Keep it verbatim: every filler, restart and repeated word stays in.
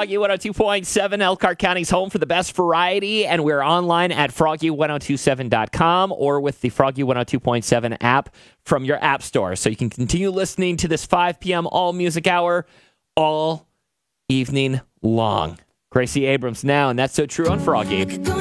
Froggy one oh two point seven, Elkhart County's home for the best variety, and we're online at froggy ten twenty-seven dot com or with the Froggy one oh two point seven app from your app store. So you can continue listening to this five p.m. all music hour all evening long. Gracie Abrams now, and that's so true on Froggy.